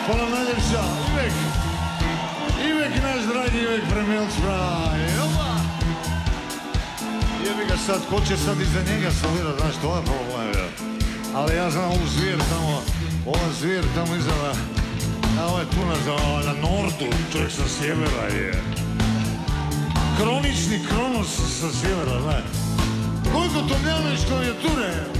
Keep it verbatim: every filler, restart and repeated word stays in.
Hvala najljepša, Ivek. Ivek, naš dragi Ivek Premijelc, Opa! Jebi ga sad, ko će sad iza njega solirat, znaš, to je problem, ali ja znam ovu zvijer tamo, ova zvijer tamo iza na, na ovaj tu na, na Nordu, čovjek sa sjevera je. Kronični Kronos sa sjevera, ne. Gojko Tomljanović klavijature.